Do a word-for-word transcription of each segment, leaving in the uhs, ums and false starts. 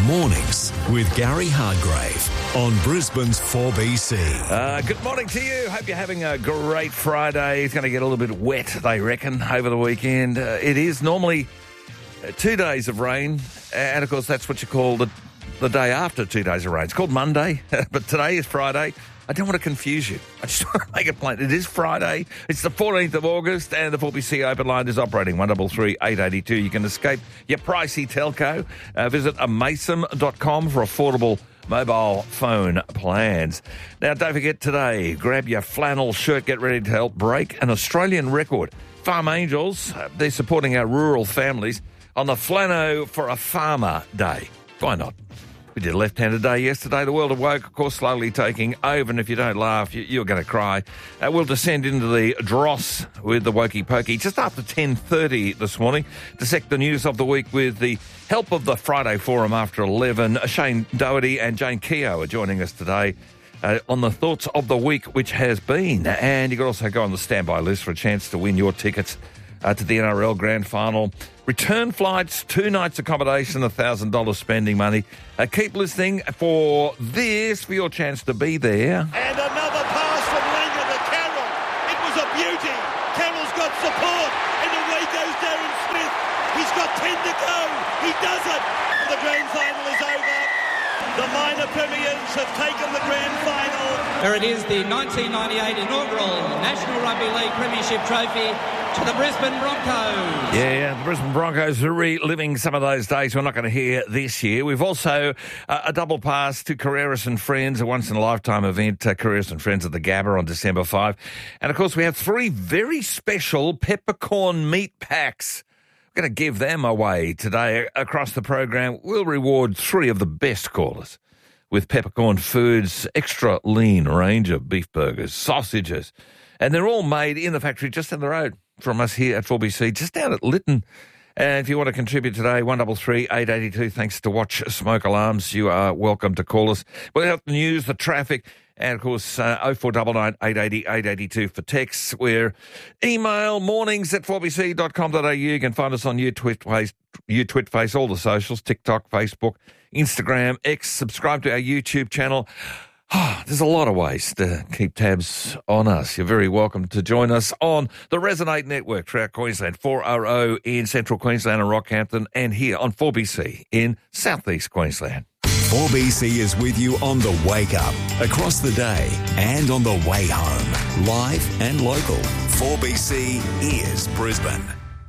Mornings with Gary Hardgrave on Brisbane's four B C. Uh, good morning to you. Hope you're having a great Friday. It's going to get a little bit wet, they reckon, over the weekend. Uh, it is normally uh, two days of rain, and of course that's what you call the, the day after two days of rain. It's called Monday, but today is Friday. I don't want to confuse you. I just want to make it plain. It is Friday. It's the fourteenth of August, and the four B C open line is operating one three three, eight eight two. You can escape your pricey telco. Uh, visit amason dot com for affordable mobile phone plans. Now, don't forget today, grab your flannel shirt, get ready to help break an Australian record. Farm Angels, uh, they're supporting our rural families on the Flano for a Farmer Day. Why not? We did Left-Handed Day yesterday. The world of woke, of course, slowly taking over, and if you don't laugh, you, you're going to cry. Uh, we'll descend into the dross with the Wokey Pokey just after ten thirty this morning. Dissect the news of the week with the help of the Friday Forum after eleven. Shane Doherty and Jane Keogh are joining us today uh, on the thoughts of the week which has been. And you can also go on the standby list for a chance to win your tickets Uh, to the N R L Grand Final. Return flights, two nights accommodation, one thousand dollars spending money. Uh, keep listening for this, for your chance to be there. And another pass from Langer to Carroll. It was a beauty. Carroll's got support. And away goes Darren Smith. He's got ten to go. He does it. The grand final is over. The minor premiers have taken the grand final. There it is, the nineteen ninety-eight inaugural National Rugby League Premiership Trophy to the Brisbane Broncos. Yeah, yeah, the Brisbane Broncos are reliving some of those days we're not going to hear this year. We've also uh, a double pass to Carreras and Friends, a once-in-a-lifetime event, uh, Carreras and Friends at the Gabba on December fifth. And, of course, we have three very special peppercorn meat packs. We're going to give them away today across the program. We'll reward three of the best callers with Peppercorn Foods' extra lean range of beef burgers, sausages, and they're all made in the factory just down the road from us here at four B C, just down at Lytton. And if you want to contribute today, one three three, eight eight two, thanks to Watch Smoke Alarms, you are welcome to call us. We'll have the news, the traffic, and, of course, uh, oh four nine nine, eight eight zero, eight eight two for texts. We're email mornings at four b c dot com dot a u. You can find us on UTwitface, UTwitface, all the socials, TikTok, Facebook, Instagram, X. Subscribe to our YouTube channel. Oh, there's a lot of ways to keep tabs on us. You're very welcome to join us on the Resonate Network throughout Queensland, four R O in Central Queensland and Rockhampton, and here on four B C in Southeast Queensland. four B C is with you on the wake up, across the day, and on the way home. Live and local. four B C is Brisbane.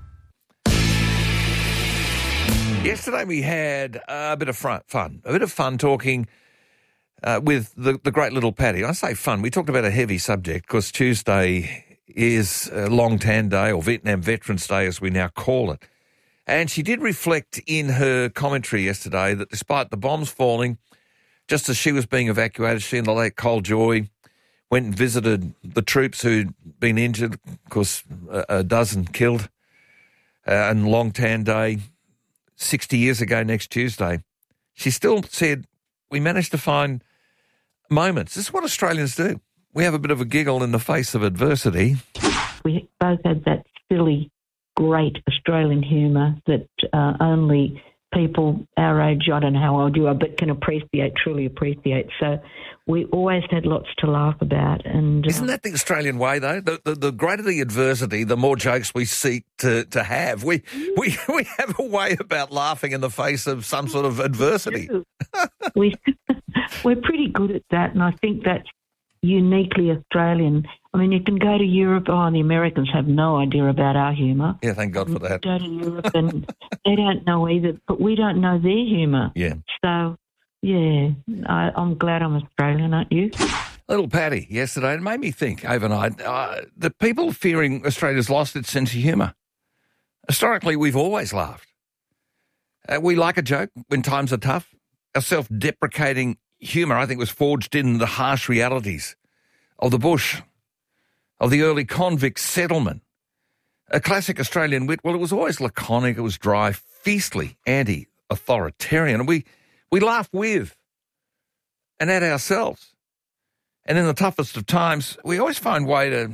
Yesterday we had a bit of fun, fun a bit of fun talking Uh, with the, the great little Patty. I say fun. We talked about a heavy subject because Tuesday is uh, Long Tan Day, or Vietnam Veterans Day as we now call it. And she did reflect in her commentary yesterday that despite the bombs falling, just as she was being evacuated, she and the late Cole Joy went and visited the troops who'd been injured, of course, a, a dozen killed, uh, and Long Tan Day sixty years ago next Tuesday. She still said, we managed to find moments. This is what Australians do. We have a bit of a giggle in the face of adversity. We both had that silly, great Australian humour that uh, only people our age, I don't know how old you are, but can appreciate, truly appreciate. So we always had lots to laugh about. And uh, Isn't that the Australian way, though? The, the, the greater the adversity, the more jokes we seek to, to have. We, we, we have a way about laughing in the face of some sort of adversity. we, we're pretty good at that, and I think that's uniquely Australian. I mean, you can go to Europe, oh, and the Americans have no idea about our humour. Yeah, thank God for that. Go to Europe and they don't know either, but we don't know their humour. Yeah. So, yeah, I, I'm glad I'm Australian, aren't you? Little Patty yesterday, it made me think overnight, uh, the people fearing Australia's lost its sense of humour. Historically, we've always laughed. Uh, we like a joke when times are tough. Our self-deprecating humour, I think, was forged in the harsh realities of the bush, of the early convict settlement. A classic Australian wit, well, it was always laconic, it was dry, fiercely anti-authoritarian. And we, we laugh with and at ourselves. And in the toughest of times, we always find a way to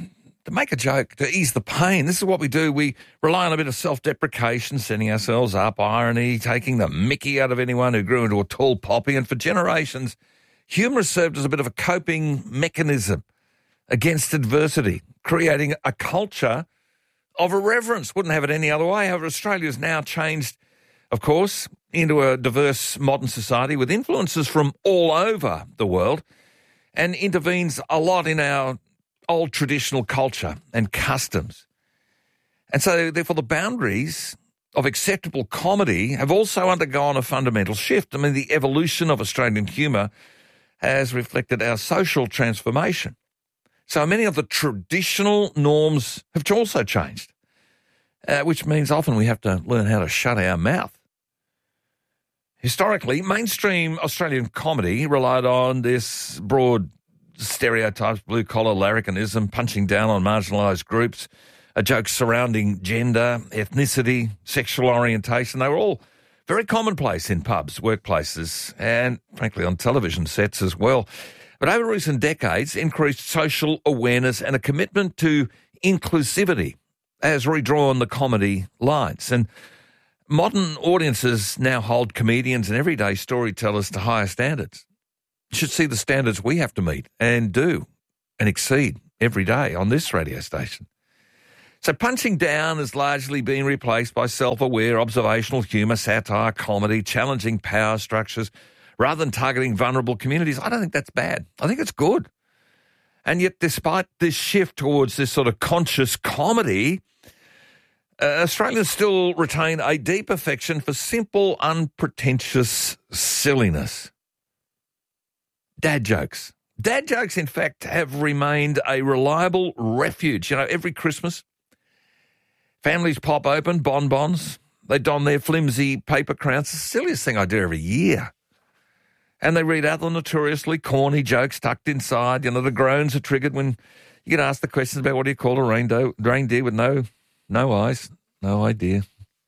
to make a joke, to ease the pain. This is what we do. We rely on a bit of self-deprecation, setting ourselves up, irony, taking the mickey out of anyone who grew into a tall poppy. And for generations, humour has served as a bit of a coping mechanism against adversity, creating a culture of irreverence. Wouldn't have it any other way. However, Australia has now changed, of course, into a diverse modern society with influences from all over the world and intervenes a lot in our old traditional culture and customs. And so, therefore, the boundaries of acceptable comedy have also undergone a fundamental shift. I mean, the evolution of Australian humour has reflected our social transformation. So many of the traditional norms have also changed, uh, which means often we have to learn how to shut our mouth. Historically, mainstream Australian comedy relied on this broad stereotypes, blue-collar larrikinism, punching down on marginalised groups, a joke surrounding gender, ethnicity, sexual orientation. They were all very commonplace in pubs, workplaces, and, frankly, on television sets as well. But over recent decades, increased social awareness and a commitment to inclusivity has redrawn the comedy lines. And modern audiences now hold comedians and everyday storytellers to higher standards. Should see the standards we have to meet and do and exceed every day on this radio station. So punching down has largely been replaced by self-aware, observational humour, satire, comedy, challenging power structures, rather than targeting vulnerable communities. I don't think that's bad. I think it's good. And yet, despite this shift towards this sort of conscious comedy, uh, Australians still retain a deep affection for simple, unpretentious silliness. Dad jokes. Dad jokes, in fact, have remained a reliable refuge. You know, every Christmas, families pop open bonbons. They don their flimsy paper crowns. It's the silliest thing I do every year. And they read out the notoriously corny jokes tucked inside. You know, the groans are triggered when you get asked the questions about what do you call a reindeer, reindeer with no no eyes, no idea.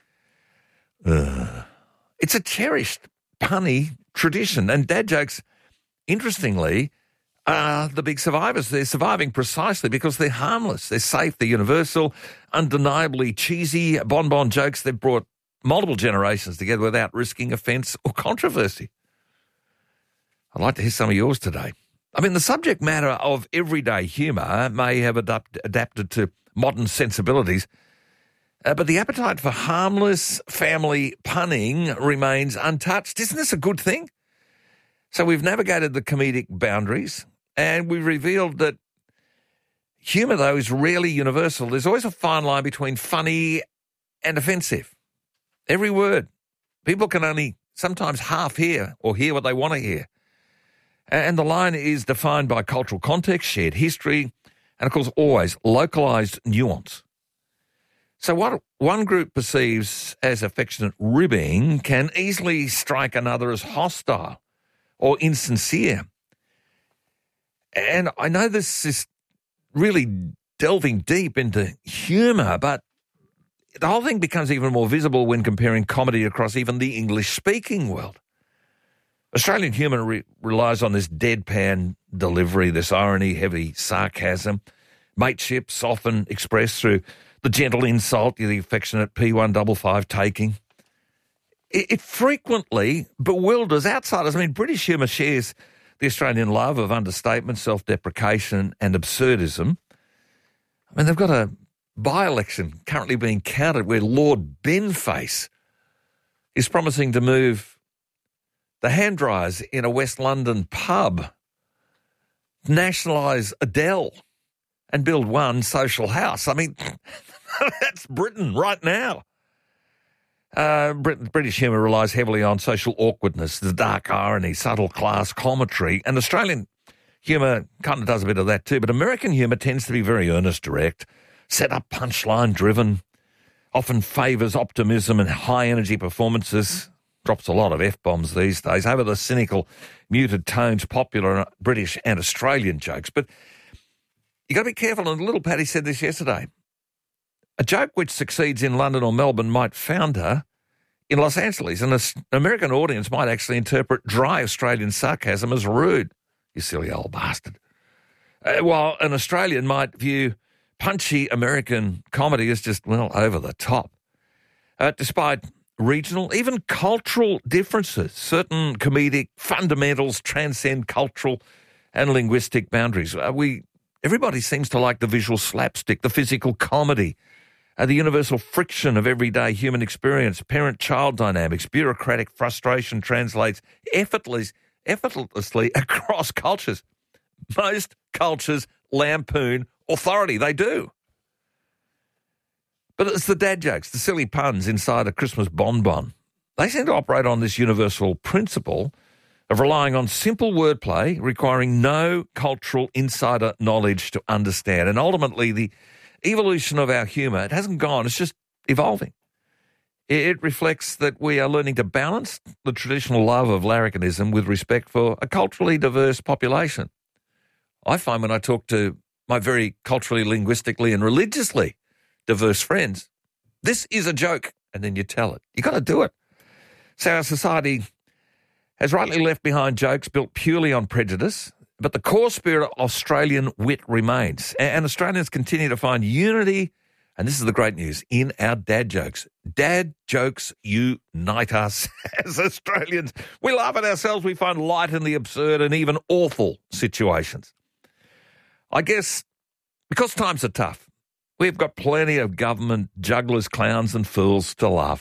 Ugh. It's a cherished, punny tradition. And dad jokes, interestingly, are the big survivors. They're surviving precisely because they're harmless, they're safe, they're universal, undeniably cheesy bonbon jokes that brought multiple generations together without risking offence or controversy. I'd like to hear some of yours today. I mean, the subject matter of everyday humour may have adapt- adapted to modern sensibilities, uh, but the appetite for harmless family punning remains untouched. Isn't this a good thing? So we've navigated the comedic boundaries and we've revealed that humour, though, is rarely universal. There's always a fine line between funny and offensive. Every word. People can only sometimes half hear or hear what they want to hear. And the line is defined by cultural context, shared history, and, of course, always localised nuance. So what one group perceives as affectionate ribbing can easily strike another as hostile or insincere. And I know this is really delving deep into humour, but the whole thing becomes even more visible when comparing comedy across even the English-speaking world. Australian humour re- relies on this deadpan delivery, this irony-heavy sarcasm, mateships often expressed through the gentle insult, the affectionate P one five five taking. It, it frequently bewilders outsiders. I mean, British humour shares the Australian love of understatement, self-deprecation and absurdism. I mean, they've got a by-election currently being counted where Lord Benface is promising to move the hand dryers in a West London pub, nationalise Adele and build one social house. I mean, that's Britain right now. Uh, Brit- British humour relies heavily on social awkwardness, the dark irony, subtle class commentary, and Australian humour kind of does a bit of that too, but American humour tends to be very earnest, direct, set-up punchline driven, often favours optimism and high-energy performances, drops a lot of F-bombs these days, over the cynical, muted tones popular in British and Australian jokes. But you got to be careful, and little Paddy said this yesterday. A joke which succeeds in London or Melbourne might founder in Los Angeles, and an American audience might actually interpret dry Australian sarcasm as rude. You silly old bastard. Uh, while an Australian might view punchy American comedy is just, well, over the top. Uh, despite regional, even cultural differences, certain comedic fundamentals transcend cultural and linguistic boundaries. Uh, we everybody seems to like the visual slapstick, the physical comedy, uh, the universal friction of everyday human experience, parent-child dynamics, bureaucratic frustration translates effortlessly, effortlessly across cultures. Most cultures lampoon authority. They do. But it's the dad jokes, the silly puns inside a Christmas bonbon. They seem to operate on this universal principle of relying on simple wordplay, requiring no cultural insider knowledge to understand. And ultimately, the evolution of our humour, it hasn't gone, it's just evolving. It reflects that we are learning to balance the traditional love of larrikinism with respect for a culturally diverse population. I find when I talk to my very culturally, linguistically and religiously diverse friends, this is a joke, and then you tell it. You got to do it. So our society has rightly left behind jokes built purely on prejudice, but the core spirit of Australian wit remains. And Australians continue to find unity, and this is the great news, in our dad jokes. Dad jokes unite us as Australians. We laugh at ourselves. We find light in the absurd and even awful situations. I guess because times are tough, we've got plenty of government jugglers, clowns and fools to laugh